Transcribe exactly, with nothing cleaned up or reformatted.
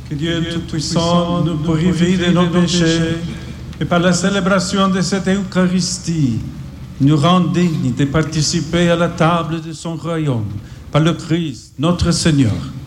Que Dieu Tout-Puissant nous purifie de nos péchés et par la célébration de cette Eucharistie, nous rende dignes de participer à la table de son royaume par le Christ, notre Seigneur.